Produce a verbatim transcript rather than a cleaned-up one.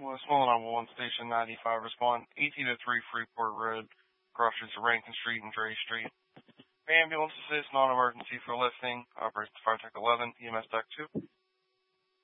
Well, Small nine one one Station ninety-five, respond eighteen oh three Freeport Road, cross streets of Rankin Street and Dre Street. Ambulance assist, non-emergency for lifting, operates to Fire Tech eleven, E M S Tech two.